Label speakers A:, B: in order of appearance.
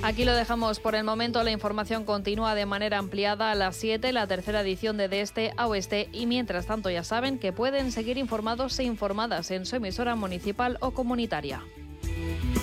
A: Aquí lo dejamos por el momento. La información continúa de manera ampliada a las 7, la tercera edición de Este a Oeste. Y mientras tanto ya saben que pueden seguir informados e informadas en su emisora municipal o comunitaria.